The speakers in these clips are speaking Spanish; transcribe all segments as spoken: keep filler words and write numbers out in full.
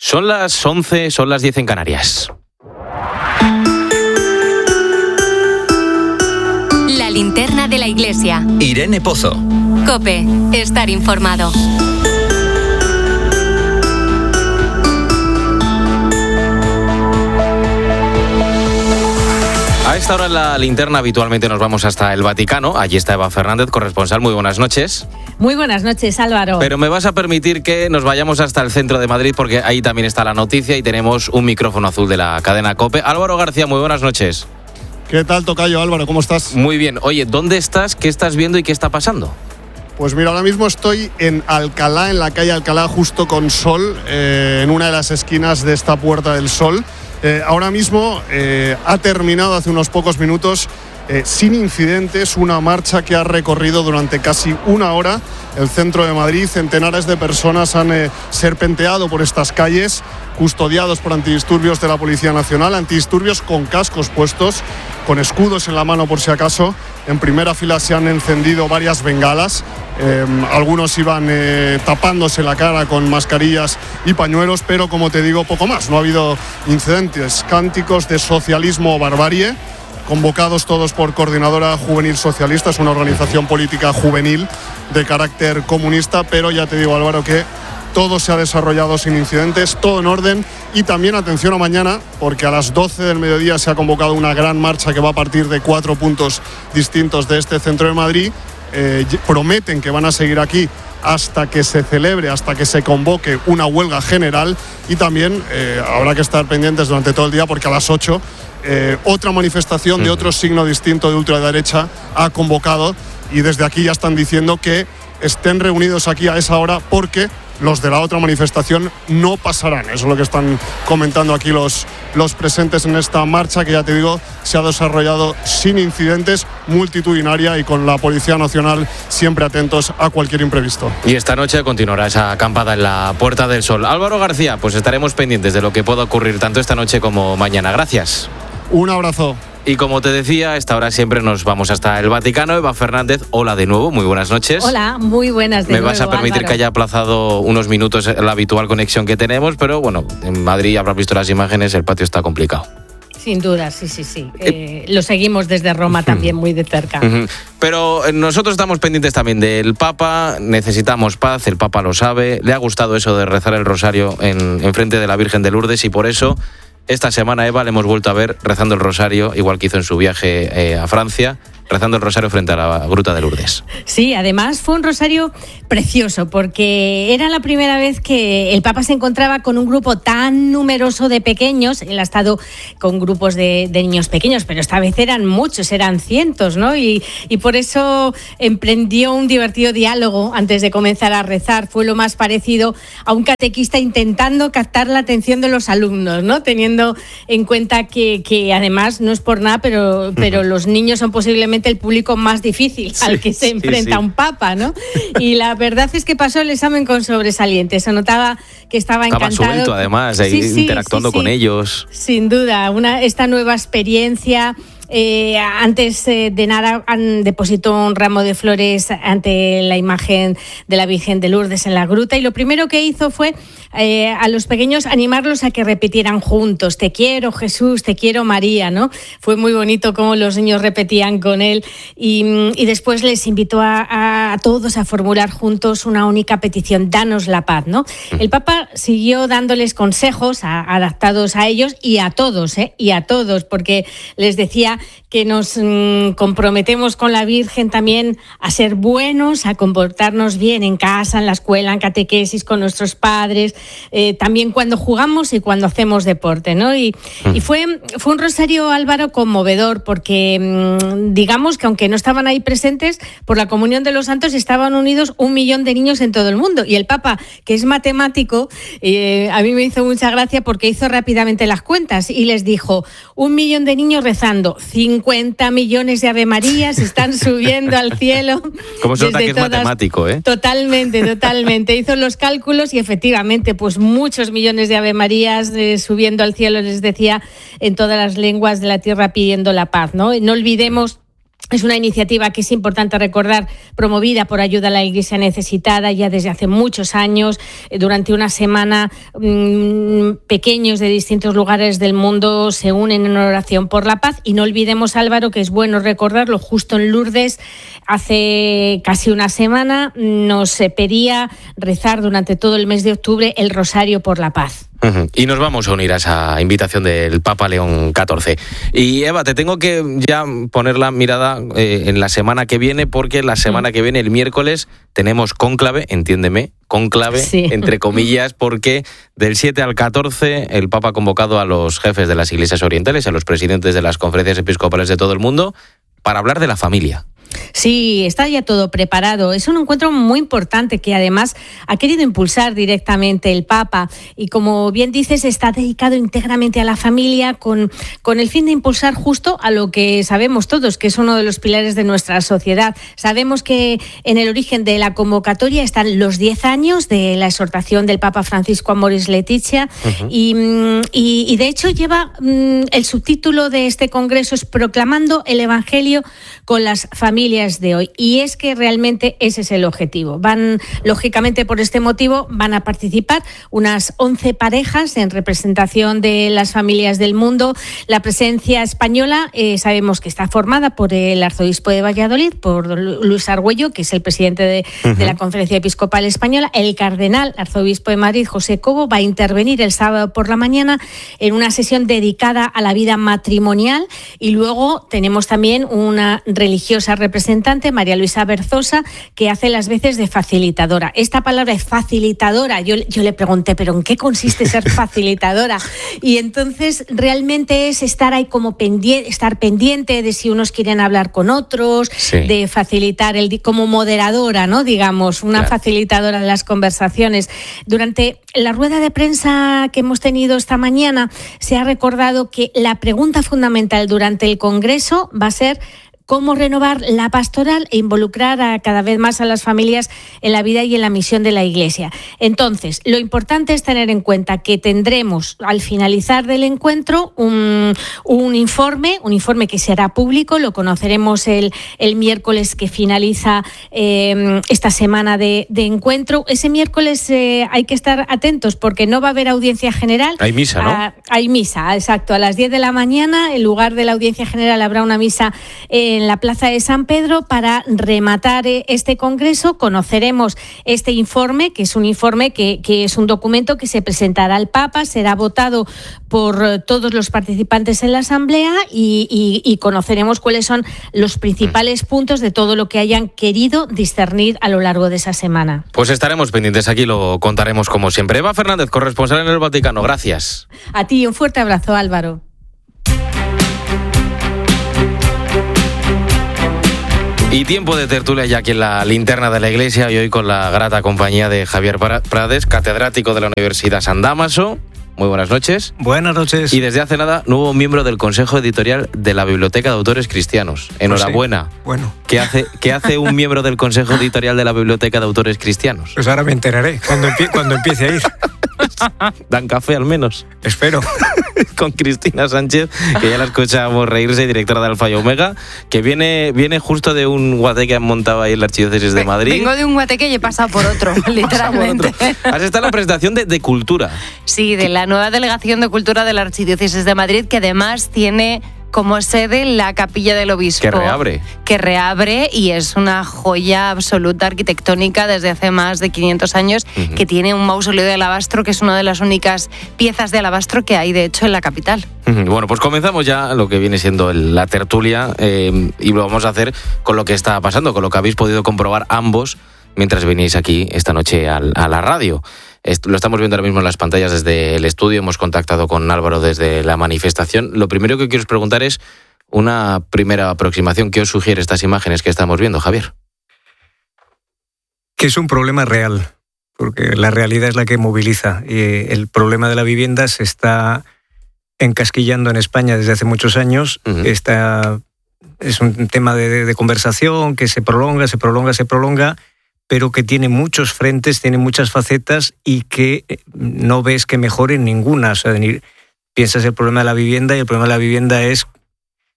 Son las once, son las diez en Canarias. La linterna de la iglesia. Irene Pozo. COPE. Estar informado. A esta hora en la linterna habitualmente nos vamos hasta el Vaticano. Allí está Eva Fernández, corresponsal. Muy buenas noches. Muy buenas noches, Álvaro. Pero me vas a permitir que nos vayamos hasta el centro de Madrid porque ahí también está la noticia y tenemos un micrófono azul de la cadena COPE. Álvaro García, muy buenas noches. ¿Qué tal, tocayo? Álvaro, ¿cómo estás? Muy bien. Oye, ¿dónde estás? ¿Qué estás viendo y qué está pasando? Pues mira, ahora mismo estoy en Alcalá, en la calle Alcalá, justo con Sol, eh, en una de las esquinas de esta Puerta del Sol. Eh, ahora mismo eh, ha terminado hace unos pocos minutos eh, sin incidentes una marcha que ha recorrido durante casi una hora el centro de Madrid. Centenares de personas han eh, serpenteado por estas calles, custodiados por antidisturbios de la Policía Nacional, antidisturbios con cascos puestos, con escudos en la mano por si acaso. En primera fila se han encendido varias bengalas, eh, algunos iban eh, tapándose la cara con mascarillas y pañuelos, pero como te digo, poco más. No ha habido incidentes. Cánticos de socialismo o barbarie, convocados todos por Coordinadora Juvenil Socialista, es una organización política juvenil de carácter comunista, pero ya te digo, Álvaro, que todo se ha desarrollado sin incidentes, todo en orden. Y también atención a mañana, porque a las doce del mediodía se ha convocado una gran marcha que va a partir de cuatro puntos distintos de este centro de Madrid. Eh, prometen que van a seguir aquí hasta que se celebre, hasta que se convoque una huelga general. Y también eh, habrá que estar pendientes durante todo el día, porque a las ocho eh, otra manifestación de otro signo distinto de ultraderecha ha convocado. Y desde aquí ya están diciendo que estén reunidos aquí a esa hora porque los de la otra manifestación no pasarán. Eso es lo que están comentando aquí los, los presentes en esta marcha, que ya te digo, se ha desarrollado sin incidentes, multitudinaria y con la Policía Nacional siempre atentos a cualquier imprevisto. Y esta noche continuará esa acampada en la Puerta del Sol. Álvaro García, pues estaremos pendientes de lo que pueda ocurrir tanto esta noche como mañana. Gracias. Un abrazo. Y como te decía, a esta hora siempre nos vamos hasta el Vaticano. Eva Fernández, hola de nuevo, muy buenas noches. Hola, muy buenas de Me nuevo, vas a permitir, Álvaro, que haya aplazado unos minutos la habitual conexión que tenemos, pero bueno, en Madrid habrás visto las imágenes, el patio está complicado. Sin duda, sí, sí, sí. Eh, lo seguimos desde Roma también muy de cerca. Pero nosotros estamos pendientes también del Papa, necesitamos paz, el Papa lo sabe, le ha gustado eso de rezar el rosario en, en frente de la Virgen de Lourdes, y por eso esta semana, Eva, le hemos vuelto a ver rezando el rosario, igual que hizo en su viaje eh, a Francia, rezando el rosario frente a la Gruta de Lourdes. Sí, además fue un rosario precioso, porque era la primera vez que el Papa se encontraba con un grupo tan numeroso de pequeños. Él ha estado con grupos de, de niños pequeños, pero esta vez eran muchos, eran cientos, ¿no? Y, y por eso emprendió un divertido diálogo antes de comenzar a rezar. Fue lo más parecido a un catequista intentando captar la atención de los alumnos, ¿no? Teniendo en cuenta que, que además, no es por nada, pero, pero los niños son posiblemente el público más difícil al que se enfrenta sí, sí. un papa, ¿no? Y la verdad es que pasó el examen con sobresaliente. Se notaba que estaba encantado. Estaba suelto, además, ahí sí, interactuando sí, sí, con sí. ellos. Sin duda, una, esta nueva experiencia. Eh, antes eh, de nada han depositado un ramo de flores ante la imagen de la Virgen de Lourdes en la gruta, y lo primero que hizo fue eh, a los pequeños animarlos a que repitieran juntos: te quiero Jesús, te quiero María, ¿no? Fue muy bonito cómo los niños repetían con él, y, y después les invitó a, a todos a formular juntos una única petición: danos la paz, ¿no? El Papa siguió dándoles consejos a, adaptados a ellos y a todos, ¿eh? y a todos, porque les decía que nos mmm, comprometemos con la Virgen también a ser buenos, a comportarnos bien en casa, en la escuela, en catequesis, con nuestros padres, eh, también cuando jugamos y cuando hacemos deporte, ¿no? Y, mm. y fue, fue un rosario, Álvaro, conmovedor, porque mmm, digamos que aunque no estaban ahí presentes, por la comunión de los santos estaban unidos un millón de niños en todo el mundo. Y el Papa, que es matemático, eh, a mí me hizo mucha gracia porque hizo rápidamente las cuentas y les dijo: un millón de niños rezando, cincuenta millones de Ave Marías están subiendo al cielo. Como se nota que es todas... matemático, ¿eh? Totalmente, totalmente. Hizo los cálculos y efectivamente, pues muchos millones de Ave Marías eh, subiendo al cielo, les decía, en todas las lenguas de la tierra pidiendo la paz, ¿no? No olvidemos Es una iniciativa que es importante recordar, promovida por Ayuda a la Iglesia Necesitada ya desde hace muchos años. Durante una semana, mmm, pequeños de distintos lugares del mundo se unen en oración por la paz. Y no olvidemos, Álvaro, que es bueno recordarlo, justo en Lourdes, hace casi una semana, nos pedía rezar durante todo el mes de octubre el Rosario por la Paz. Uh-huh. Y nos vamos a unir a esa invitación del Papa León catorce. Y Eva, te tengo que ya poner la mirada eh, en la semana que viene, porque la semana uh-huh. que viene, el miércoles, tenemos cónclave, entiéndeme, cónclave, sí. entre comillas, porque del siete al catorce el Papa ha convocado a los jefes de las iglesias orientales, a los presidentes de las conferencias episcopales de todo el mundo, para hablar de la familia. Sí, está ya todo preparado. Es un encuentro muy importante que además ha querido impulsar directamente el Papa y, como bien dices, está dedicado íntegramente a la familia con, con el fin de impulsar justo a lo que sabemos todos, que es uno de los pilares de nuestra sociedad. Sabemos que en el origen de la convocatoria están los diez años de la exhortación del Papa Francisco Amoris Laetitia uh-huh. y, y, y de hecho lleva el subtítulo de este congreso es Proclamando el Evangelio con las familias de hoy, y es que realmente ese es el objetivo. Van, lógicamente, por este motivo van a participar unas once parejas en representación de las familias del mundo. La presencia española eh, sabemos que está formada por el arzobispo de Valladolid, por Luis Argüello, que es el presidente de, uh-huh. de la Conferencia Episcopal Española. El cardenal arzobispo de Madrid, José Cobo, va a intervenir el sábado por la mañana en una sesión dedicada a la vida matrimonial, y luego tenemos también una religiosa representante, María Luisa Berzosa, que hace las veces de facilitadora. Esta palabra es facilitadora. Yo, yo le pregunté, ¿pero en qué consiste ser facilitadora? Y entonces realmente es estar ahí como pendiente, estar pendiente de si unos quieren hablar con otros, sí. de facilitar, el como moderadora, ¿no? Digamos, una claro. facilitadora de las conversaciones. Durante la rueda de prensa que hemos tenido esta mañana, se ha recordado que la pregunta fundamental durante el Congreso va a ser cómo renovar la pastoral e involucrar a cada vez más a las familias en la vida y en la misión de la Iglesia. Entonces, lo importante es tener en cuenta que tendremos al finalizar del encuentro un, un informe, un informe que será público, lo conoceremos el, el miércoles que finaliza eh, esta semana de, de encuentro. Ese miércoles eh, hay que estar atentos porque no va a haber audiencia general. Hay misa, ¿no? A, hay misa, exacto. A las diez de la mañana, en lugar de la audiencia general, habrá una misa en la Plaza de San Pedro para rematar este congreso. Conoceremos este informe, que es un informe que, que es un documento que se presentará al Papa, será votado por todos los participantes en la Asamblea y, y, y conoceremos cuáles son los principales puntos de todo lo que hayan querido discernir a lo largo de esa semana. Pues estaremos pendientes, aquí lo contaremos como siempre. Eva Fernández, corresponsal en el Vaticano, gracias. A ti, un fuerte abrazo, Álvaro. Y tiempo de tertulia ya aquí en la linterna de la Iglesia, y hoy con la grata compañía de Javier Prades, catedrático de la Universidad San Dámaso. Muy buenas noches. Buenas noches. Y desde hace nada, nuevo miembro del Consejo Editorial de la Biblioteca de Autores Cristianos. Enhorabuena. Pues sí. Bueno. ¿Qué hace, ¿Qué hace un miembro del Consejo Editorial de la Biblioteca de Autores Cristianos? Pues ahora me enteraré, cuando, empie- cuando empiece a ir. Dan café al menos. Espero. Con Cristina Sánchez, que ya la escuchamos reírse, directora de Alfa y Omega, que viene, viene justo de un guate que han montado ahí en la Archidiócesis de Madrid. Vengo de un guateque y he pasado por otro, literalmente. Por otro. Has estado en la presentación de, de Cultura. Sí, de la nueva Delegación de Cultura de la Archidiócesis de Madrid, que además tiene como sede la Capilla del Obispo. Que reabre. Que reabre y es una joya absoluta arquitectónica desde hace más de quinientos años, uh-huh. que tiene un mausoleo de alabastro, que es una de las únicas piezas de alabastro que hay, de hecho, en la capital. Uh-huh. Bueno, pues comenzamos ya lo que viene siendo el, la tertulia eh, y lo vamos a hacer con lo que está pasando, con lo que habéis podido comprobar ambos mientras venís aquí esta noche al, a la radio. Lo estamos viendo ahora mismo en las pantallas desde el estudio, hemos contactado con Álvaro desde la manifestación. Lo primero que quiero preguntar es una primera aproximación. ¿Qué os sugiere estas imágenes que estamos viendo, Javier? Que es un problema real, porque la realidad es la que moviliza. Y el problema de la vivienda se está encasquillando en España desde hace muchos años. Uh-huh. Está, es un tema de, de conversación que se prolonga, se prolonga, se prolonga, pero que tiene muchos frentes, tiene muchas facetas y que no ves que mejore ninguna. O sea, ni, piensas el problema de la vivienda y el problema de la vivienda es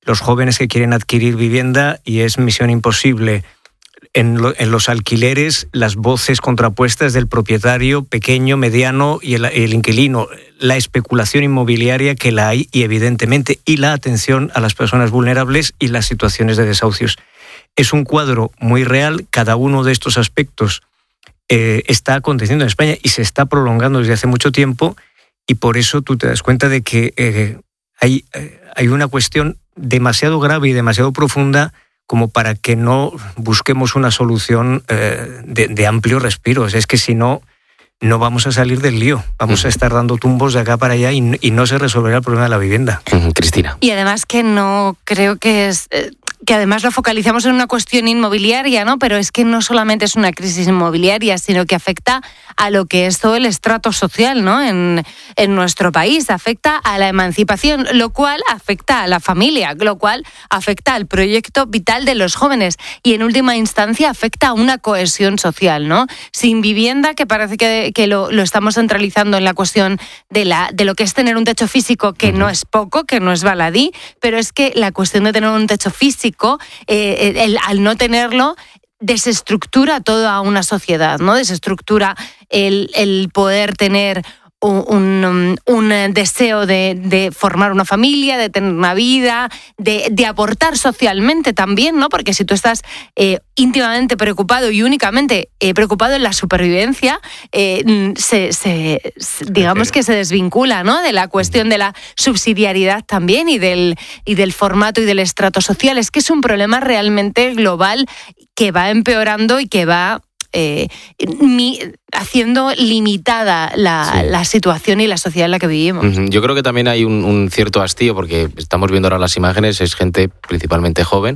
los jóvenes que quieren adquirir vivienda y es misión imposible. En, lo, en los alquileres, las voces contrapuestas del propietario pequeño, mediano y el, el inquilino, la especulación inmobiliaria que la hay y evidentemente, y la atención a las personas vulnerables y las situaciones de desahucios. Es un cuadro muy real, cada uno de estos aspectos eh, está aconteciendo en España y se está prolongando desde hace mucho tiempo y por eso tú te das cuenta de que eh, hay, eh, hay una cuestión demasiado grave y demasiado profunda como para que no busquemos una solución eh, de, de amplio respiro. O sea, es que si no, no vamos a salir del lío. Vamos uh-huh. a estar dando tumbos de acá para allá y, y no se resolverá el problema de la vivienda. Uh-huh. Cristina. Y además que no creo que es... Eh... que además lo focalizamos en una cuestión inmobiliaria, ¿no? Pero es que no solamente es una crisis inmobiliaria, sino que afecta a lo que es todo el estrato social, ¿no? En, en nuestro país, afecta a la emancipación, lo cual afecta a la familia, lo cual afecta al proyecto vital de los jóvenes y en última instancia afecta a una cohesión social, ¿no? Sin vivienda, que parece que, que lo, lo estamos centralizando en la cuestión de, la, de lo que es tener un techo físico, que uh-huh. no es poco, que no es baladí, pero es que la cuestión de tener un techo físico Eh, el, al no tenerlo desestructura toda una sociedad, ¿no? Desestructura el, el poder tener un, un, un deseo de, de formar una familia, de tener una vida, de, de aportar socialmente también, ¿no? Porque si tú estás eh, íntimamente preocupado y únicamente eh, preocupado en la supervivencia, eh, se, se, digamos que se desvincula, ¿no? De la cuestión de la subsidiariedad también y del, y del formato y del estrato social. Es que es un problema realmente global que va empeorando y que va Eh, mi, haciendo limitada la, sí. la situación y la sociedad en la que vivimos. Yo creo que también hay un, un cierto hastío, porque estamos viendo ahora las imágenes, es gente principalmente joven,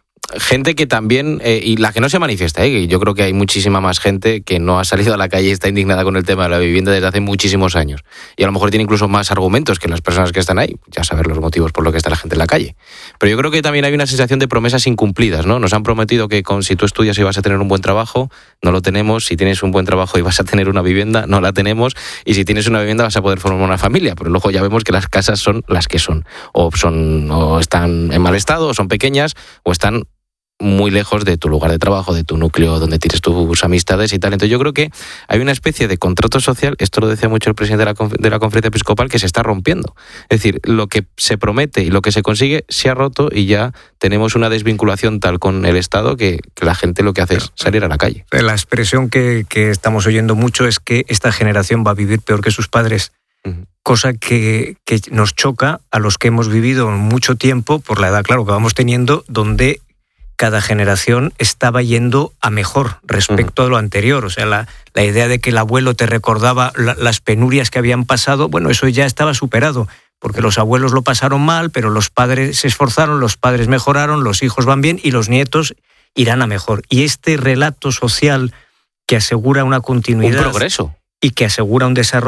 gente que también, eh, y la que no se manifiesta, eh, yo creo que hay muchísima más gente que no ha salido a la calle y está indignada con el tema de la vivienda desde hace muchísimos años. Y a lo mejor tiene incluso más argumentos que las personas que están ahí, ya saber los motivos por los que está la gente en la calle. Pero yo creo que también hay una sensación de promesas incumplidas, ¿no? Nos han prometido que con, si tú estudias y vas a tener un buen trabajo, no lo tenemos. Si tienes un buen trabajo y vas a tener una vivienda, no la tenemos. Y si tienes una vivienda vas a poder formar una familia. Pero luego ya vemos que las casas son las que son. O, son, o están en mal estado, o son pequeñas, o están muy lejos de tu lugar de trabajo, de tu núcleo donde tienes tus amistades y tal. Entonces yo creo que hay una especie de contrato social, esto lo decía mucho el presidente de la, conf- de la conferencia episcopal, que se está rompiendo. Es decir, lo que se promete y lo que se consigue se ha roto y ya tenemos una desvinculación tal con el Estado que, que la gente lo que hace es salir a la calle. La expresión que, que estamos oyendo mucho es que esta generación va a vivir peor que sus padres. Uh-huh. Cosa que, que nos choca a los que hemos vivido mucho tiempo, por la edad, claro, que vamos teniendo, donde cada generación estaba yendo a mejor respecto uh-huh. a lo anterior. O sea, la, la idea de que el abuelo te recordaba la, las penurias que habían pasado, bueno, eso ya estaba superado, porque los abuelos lo pasaron mal, pero los padres se esforzaron, los padres mejoraron, los hijos van bien y los nietos irán a mejor. Y este relato social que asegura una continuidad... Un progreso. Y que asegura un desarrollo